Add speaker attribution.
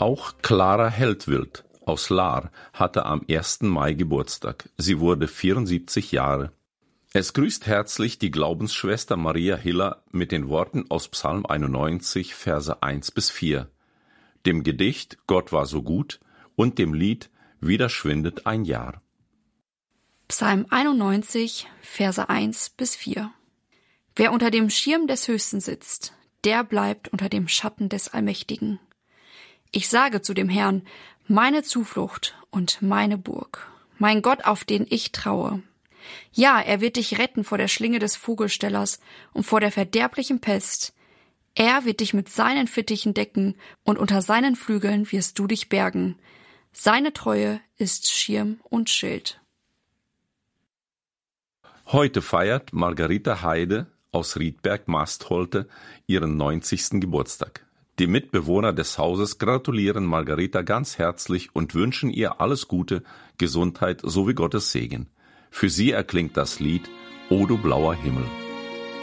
Speaker 1: Auch Clara Heldwild aus Lahr hatte am 1. Mai Geburtstag. Sie wurde 74 Jahre. Es grüßt herzlich die Glaubensschwester Maria Hiller mit den Worten aus Psalm 91, Verse 1-4, dem Gedicht Gott war so gut und dem Lied Wieder schwindet ein Jahr.
Speaker 2: Psalm 91, Verse 1-4. Wer unter dem Schirm des Höchsten sitzt, der bleibt unter dem Schatten des Allmächtigen. Ich sage zu dem Herrn, meine Zuflucht und meine Burg, mein Gott, auf den ich traue. Ja, er wird dich retten vor der Schlinge des Vogelstellers und vor der verderblichen Pest. Er wird dich mit seinen Fittichen decken und unter seinen Flügeln wirst du dich bergen. Seine Treue ist Schirm und Schild.
Speaker 1: Heute feiert Margarita Heide aus Riedberg-Mastholte ihren 90. Geburtstag. Die Mitbewohner des Hauses gratulieren Margarita ganz herzlich und wünschen ihr alles Gute, Gesundheit sowie Gottes Segen. Für sie erklingt das Lied O du blauer Himmel.